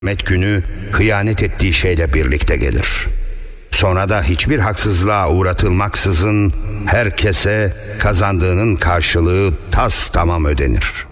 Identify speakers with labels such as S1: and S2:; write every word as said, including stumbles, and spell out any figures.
S1: Kıyamet günü hıyanet ettiği şeyle birlikte gelir. Sonra da hiçbir haksızlığa uğratılmaksızın herkese kazandığının karşılığı tas tamam ödenir.